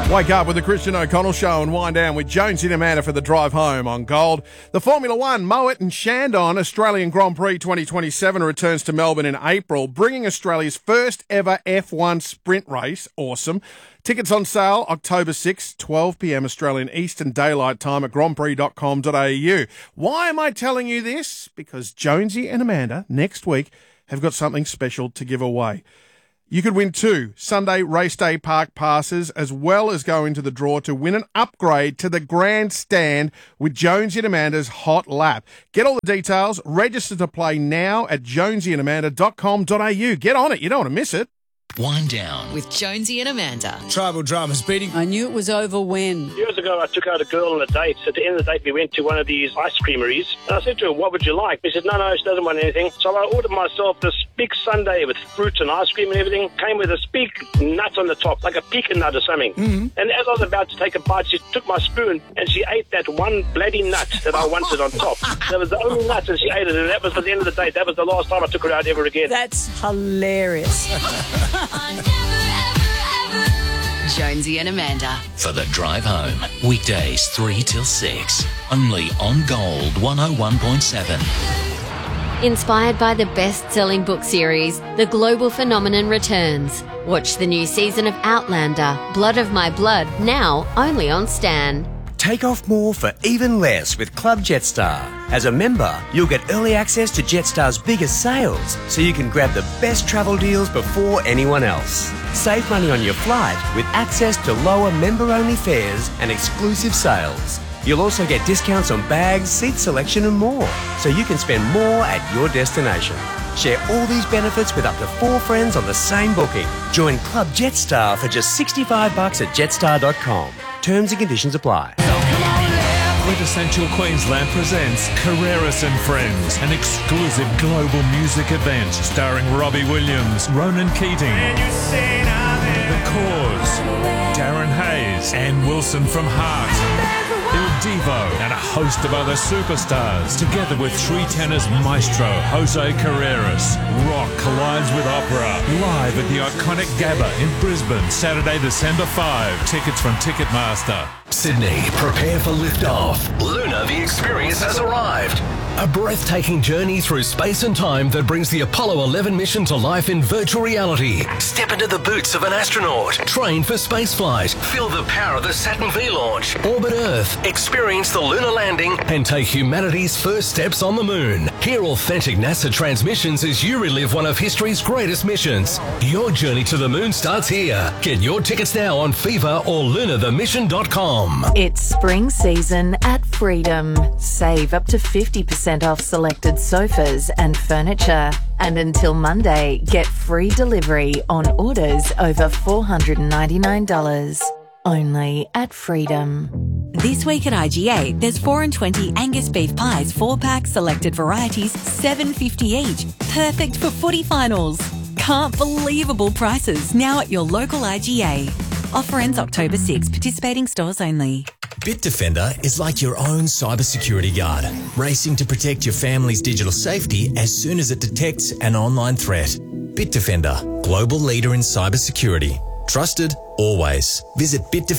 Wake up with the Christian O'Connell Show and wind down with Jonesy and Amanda for the drive home on Gold. The Formula One Moet and Chandon Australian Grand Prix 2027 returns to Melbourne in April, bringing Australia's first ever F1 sprint race. Awesome. Tickets on sale October 6, 12 p.m. Australian Eastern Daylight Time at grandprix.com.au. Why am I telling you this? Because Jonesy and Amanda next week have got something special to give away. You could win 2 Sunday Race Day Park passes, as well as go into the draw to win an upgrade to the grandstand with Jonesy and Amanda's Hot Lap. Get all the details. Register to play now at jonesyandamanda.com.au. Get on it. You don't want to miss it. Wind down with Jonesy and Amanda. Tribal drama's beating. I knew it was over when. Years ago, I took out a girl on a date. At the end of the date, we went to one of these ice creameries. And I said to her, what would you like? She said, no, she doesn't want anything. So I ordered myself this big sundae with fruit and ice cream and everything. Came with this big nut on the top, like a pecan nut or something. Mm-hmm. And as I was about to take a bite, she took my spoon and she ate that one bloody nut that I wanted on top. That was the only nut, and she ate it. And that was at the end of the date. That was the last time I took her out ever again. That's hilarious. Jonesy and Amanda for the drive home. Weekdays 3 till 6. Only on Gold 101.7. Inspired by the best-selling book series, The Global Phenomenon returns. Watch the new season of Outlander, Blood of My Blood, now only on Stan. Take off more for even less with Club Jetstar. As a member, you'll get early access to Jetstar's biggest sales, so you can grab the best travel deals before anyone else. Save money on your flight with access to lower member-only fares and exclusive sales. You'll also get discounts on bags, seat selection and more, so you can spend more at your destination. Share all these benefits with up to 4 friends on the same booking. Join Club Jetstar for just $65 at jetstar.com. Terms and conditions apply. Quintessential Queensland presents Carreras and Friends, an exclusive global music event starring Robbie Williams, Ronan Keating, The Cause, Darren Hayes, Ann Wilson from Heart, Il Divo, and a host of other superstars, together with 3 tenors maestro Jose Carreras. Rock collides with opera, live at the iconic Gabba in Brisbane, Saturday, December 5. Tickets from Ticketmaster. Sydney, prepare for liftoff. Luna, the experience has arrived. A breathtaking journey through space and time that brings the Apollo 11 mission to life in virtual reality. Step into the boots of an astronaut. Train for spaceflight. Feel the power of the Saturn V launch. Orbit Earth. Experience the lunar landing and take humanity's first steps on the moon. Hear authentic NASA transmissions as you relive one of history's greatest missions. Your journey to the moon starts here. Get your tickets now on Fever or lunarthemission.com. It's spring season at Freedom. Save up to 50% off selected sofas and furniture. And until Monday, get free delivery on orders over $499. Only at Freedom. This week at IGA, there's 4 and 20 Angus beef pies, 4-pack, selected varieties, $7.50 each. Perfect for footy finals. Can't believable prices now at your local IGA. Offer ends October 6. Participating stores only. Bitdefender is like your own cybersecurity guard, racing to protect your family's digital safety as soon as it detects an online threat. Bitdefender, global leader in cybersecurity. Trusted always. Visit bitdefender.com.au.